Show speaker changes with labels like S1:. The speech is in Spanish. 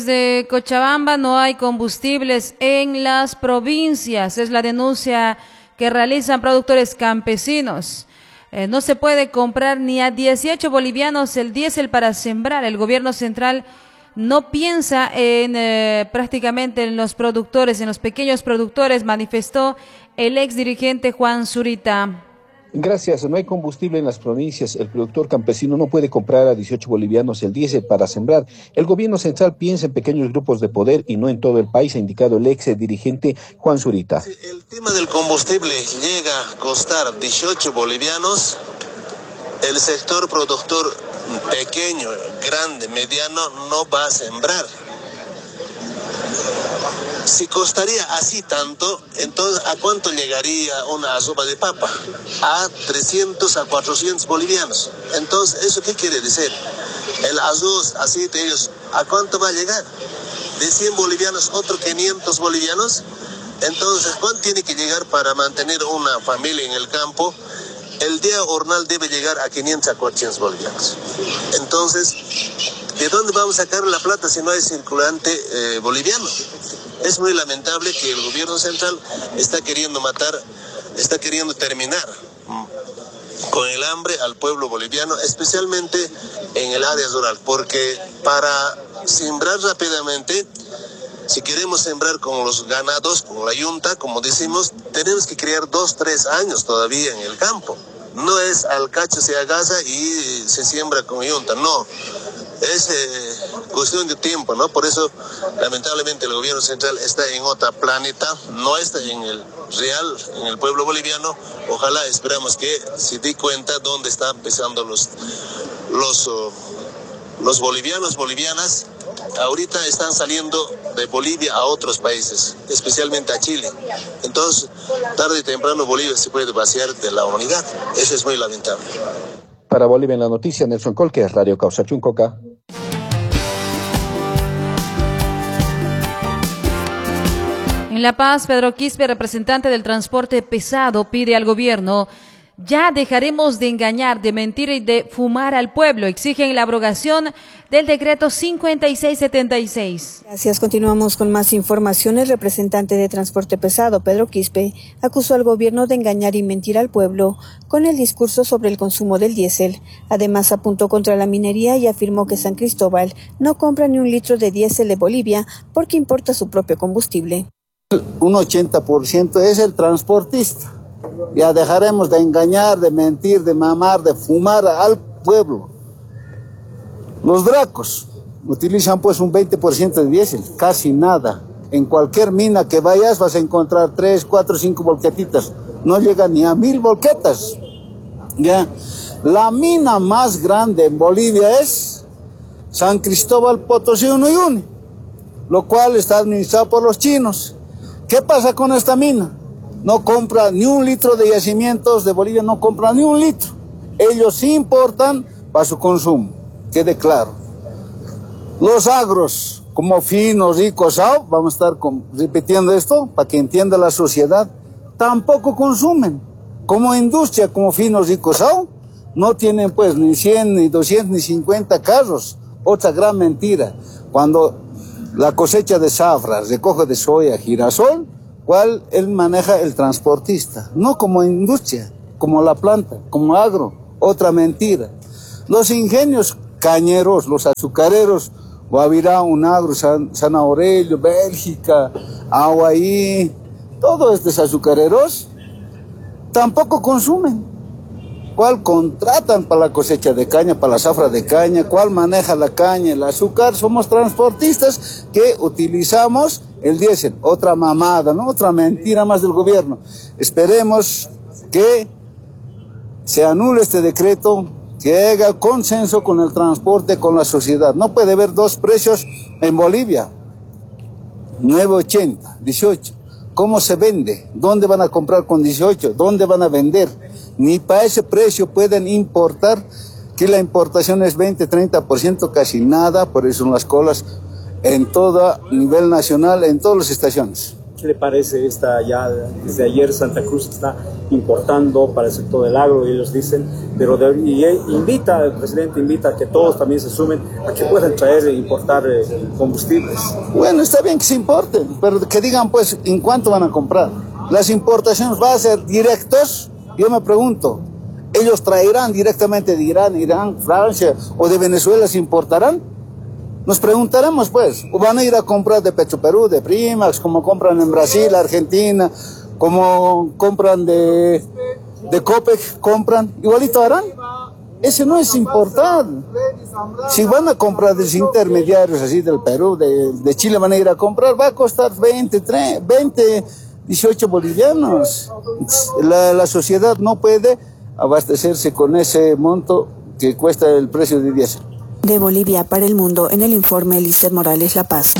S1: De Cochabamba no hay combustibles en las provincias, es la denuncia que realizan productores campesinos. No se puede comprar ni a 18 bolivianos el diésel para sembrar. El gobierno central no piensa en prácticamente en los productores, en los pequeños productores, manifestó el ex dirigente Juan Zurita.
S2: Gracias, no hay combustible en las provincias. El productor campesino no puede comprar a 18 bolivianos el diésel para sembrar. El gobierno central piensa en pequeños grupos de poder y no en todo el país, ha indicado el ex dirigente Juan Zurita.
S3: Si el tema del combustible llega a costar 18 bolivianos, el sector productor pequeño, grande, mediano no va a sembrar. Si costaría así tanto, entonces ¿a cuánto llegaría una sopa de papa? A 300 a 400 bolivianos. Entonces, ¿eso qué quiere decir? El arroz, aceite, ellos, ¿a cuánto va a llegar? De 100 bolivianos, otros 500 bolivianos. Entonces, ¿cuánto tiene que llegar para mantener una familia en el campo? El día hornal debe llegar a 500 a 400 bolivianos. Entonces, ¿de dónde vamos a sacar la plata si no hay circulante boliviano? Es muy lamentable que el gobierno central está queriendo terminar con el hambre al pueblo boliviano, especialmente en el área rural, porque para sembrar rápidamente, si queremos sembrar con los ganados, con la yunta, como decimos, tenemos que criar 2-3 años todavía en el campo. No es al cacho se agaza y se siembra con yunta, no. Es cuestión de tiempo, ¿no? Por eso, lamentablemente, el gobierno central está en otro planeta, no está en el real, en el pueblo boliviano. Ojalá, esperamos que se dé cuenta dónde están empezando los bolivianos, bolivianas. Ahorita están saliendo de Bolivia a otros países, especialmente a Chile. Entonces, tarde o temprano Bolivia se puede vaciar de la humanidad. Eso es muy lamentable.
S2: Para Bolivia en la noticia, Nelson Colque, Radio Causa Chuncoca.
S1: En La Paz, Pedro Quispe, representante del transporte pesado, pide al gobierno: ya dejaremos de engañar, de mentir y de fumar al pueblo. Exigen la abrogación del decreto 5676.
S4: Gracias. Continuamos con más información. El representante de transporte pesado, Pedro Quispe, acusó al gobierno de engañar y mentir al pueblo con el discurso sobre el consumo del diésel. Además, apuntó contra la minería y afirmó que San Cristóbal no compra ni un litro de diésel de Bolivia porque importa su propio combustible.
S5: Un 80% es el transportista. Ya dejaremos de engañar, de mentir, de mamar, de fumar al pueblo. Los dracos utilizan pues un 20% de diésel, casi nada. En cualquier mina que vayas vas a encontrar 3, 4, 5 volquetitas. No llega ni a 1000 volquetas. ¿Ya? La mina más grande en Bolivia es San Cristóbal Potosí 1 y 1, lo cual está administrado por los chinos. ¿Qué pasa con esta mina? No compra ni un litro de yacimientos de Bolivia, no compra ni un litro. Ellos sí importan para su consumo, quede claro. Los agros, como Finos, Rico, Sao, vamos a estar repitiendo esto para que entienda la sociedad, tampoco consumen. Como industria, como Finos, Rico, Sao, no tienen pues ni 100, ni 200, ni 50 carros. Otra gran mentira. Cuando la cosecha de zafra, recoge de soya, girasol, ¿cuál él maneja? El transportista, no como industria, como la planta, como agro, otra mentira. Los ingenios cañeros, los azucareros, Guavirá, Unagro, San Aurelio, Bélgica, Aguaí, todos estos azucareros tampoco consumen. ¿Cuál contratan para la cosecha de caña, para la zafra de caña? ¿Cuál maneja la caña, el azúcar? Somos transportistas que utilizamos el diésel. Otra mamada, ¿no? Otra mentira más del gobierno. Esperemos que se anule este decreto, que haga consenso con el transporte, con la sociedad. No puede haber dos precios en Bolivia. 9.80, 18. ¿Cómo se vende? ¿Dónde van a comprar con 18? ¿Dónde van a vender? Ni para ese precio pueden importar, que la importación es 20-30%, casi nada, por eso son las colas en todo nivel nacional, en todas las estaciones.
S6: ¿Qué le parece esta ya desde ayer Santa Cruz está importando para el sector del agro? Ellos dicen, pero el presidente invita a que todos también se sumen a que puedan traer e importar combustibles.
S5: Bueno, está bien que se importen, pero que digan pues en cuánto van a comprar. Las importaciones van a ser directos. Yo me pregunto, ¿ellos traerán directamente de Irán, Francia o de Venezuela, se importarán? Nos preguntaremos pues, o van a ir a comprar de Petroperú, de Primax, como compran en Brasil, Argentina, como compran de Copec, compran, igualito harán. Ese no es importar. Si van a comprar de los intermediarios así del Perú, de Chile van a ir a comprar, va a costar 18 bolivianos. La sociedad no puede abastecerse con ese monto que cuesta el precio de diésel.
S4: De Bolivia para el mundo, en el informe Lizeth Morales, La Paz.